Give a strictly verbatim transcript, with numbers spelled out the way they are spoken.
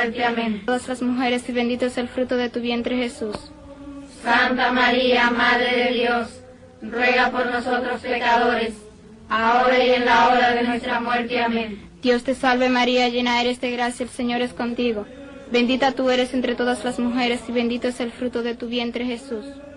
Amén. Todas las mujeres y bendito es el fruto de tu vientre, Jesús. Santa María, Madre de Dios, ruega por nosotros pecadores, ahora y en la hora de nuestra muerte. Amén. Dios te salve María, llena eres de gracia, el Señor es contigo. Bendita tú eres entre todas las mujeres y bendito es el fruto de tu vientre, Jesús.